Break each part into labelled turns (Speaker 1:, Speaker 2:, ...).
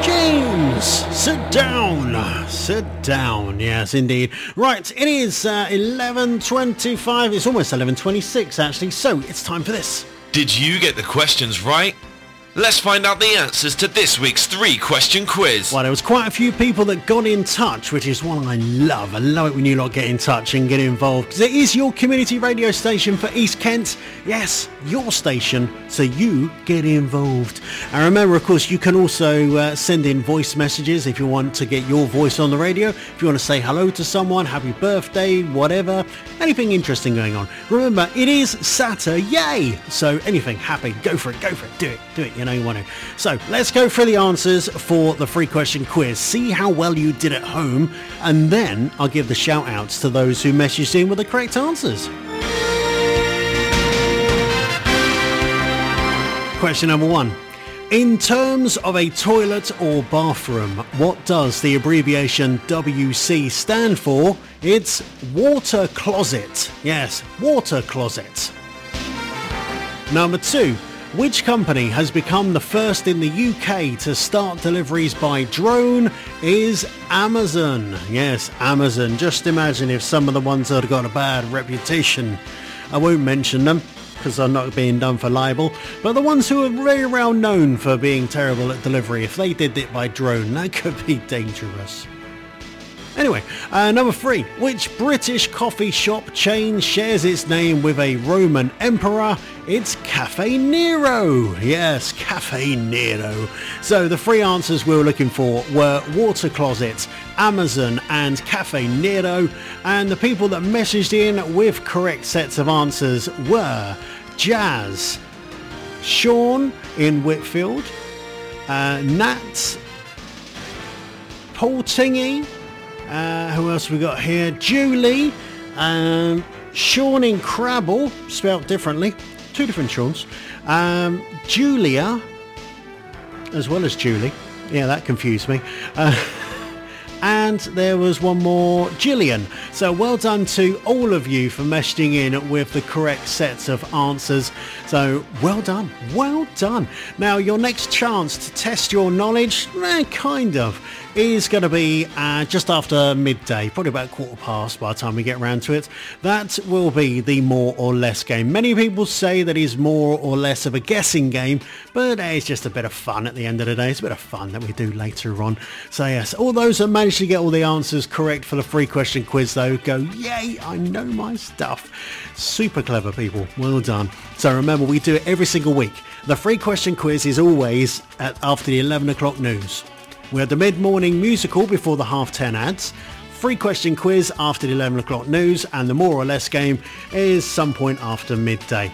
Speaker 1: James, sit down. Sit down. Yes, indeed. Right, it is 11:25. It's almost 11:26, actually. So it's time for this.
Speaker 2: Did you get the questions right? Let's find out the answers to this week's 3-question quiz.
Speaker 1: Well, there was quite a few people that got in touch, which is one I love. I love it when you lot get in touch and get involved, because it is your community radio station for East Kent. Yes, your station, so you get involved. And remember, of course, you can also send in voice messages if you want to get your voice on the radio. If you want to say hello to someone, happy birthday, whatever, anything interesting going on. Remember, it is Saturday, yay! So anything happy, go for it, do it, you know you want to. So let's go through the answers for the 3-question quiz. See how well you did at home, and then I'll give the shout outs to those who messaged in with the correct answers. Question number 1. In terms of a toilet or bathroom, what does the abbreviation WC stand for? It's water closet. Yes, water closet. Number 2. Which company has become the first in the UK to start deliveries by drone? Is Amazon. Yes, Amazon. Just imagine if some of the ones that have got a bad reputation, I won't mention them because they're not being done for libel, but the ones who are very well known for being terrible at delivery, if they did it by drone, that could be dangerous. Anyway, number 3. Which British coffee shop chain shares its name with a Roman emperor? It's Caffè Nero. Yes, Caffè Nero. So the 3 answers we were looking for were water closet, Amazon and Caffè Nero. And the people that messaged in with correct sets of answers were Jazz, Sean in Whitfield, Nat, Paul Tingy, who else have we got here? Julie, Sean in Crabble, spelt differently. 2 different Seans. Julia, as well as Julie. Yeah, that confused me. And there was one more, Gillian. So well done to all of you for messaging in with the correct sets of answers. So well done, well done. Now your next chance to test your knowledge, kind of, is going to be just after midday, probably about 15:15 by the time we get around to it. That will be the more or less game. Many people say that is more or less of a guessing game, but it's just a bit of fun at the end of the day. It's a bit of fun that we do later on. So yes, all those that managed to get all the answers correct for the 3-question quiz though, go, yay, I know my stuff. Super clever people, well done. So remember, we do it every single week. The 3-question quiz is always after the 11 o'clock news. We have the mid-morning musical before the 10:30 ads, 3-question quiz after the 11 o'clock news, and the more or less game is some point after midday.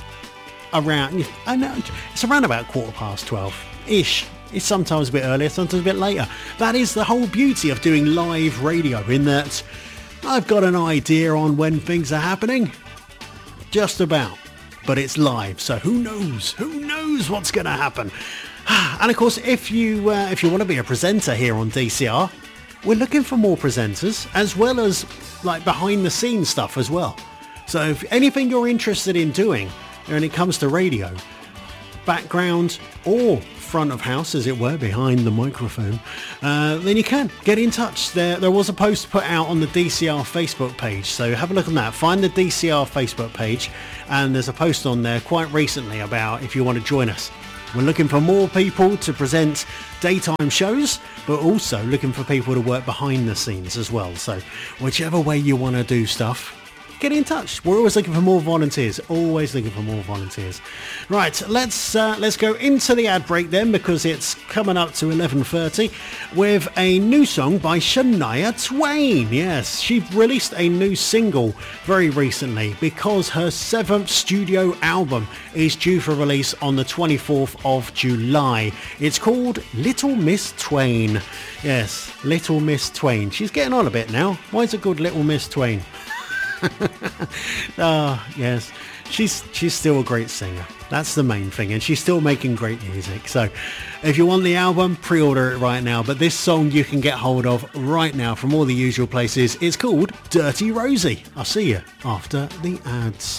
Speaker 1: I know, it's around about 12:15-ish. It's sometimes a bit earlier, sometimes a bit later. That is the whole beauty of doing live radio, in that I've got an idea on when things are happening. Just about. But it's live, so who knows what's going to happen. And of course, if you want to be a presenter here on DCR, we're looking for more presenters, as well as like behind the scenes stuff as well. So if anything you're interested in doing when it comes to radio, background or front of house, as it were, behind the microphone, then you can get in touch. There was a post put out on the DCR Facebook page, so have a look on that. Find the DCR Facebook page, and there's a post on there quite recently about if you want to join us. We're looking for more people to present daytime shows, but also looking for people to work behind the scenes as well. So whichever way you want to do stuff, get in touch. We're always looking for more volunteers. Always looking for more volunteers. Right, let's go into the ad break then, because it's coming up to 11:30 with a new song by Shania Twain. Yes, she released a new single very recently because her 7th studio album is due for release on the 24th of July. It's called Little Miss Twain. Yes, Little Miss Twain. She's getting on a bit now. Why is it called Little Miss Twain? Yes, she's still a great singer. That's the main thing, and she's still making great music. So if you want the album, pre-order it right now. But this song you can get hold of right now from all the usual places. It's called Dirty Rosie. I'll see you after the ads.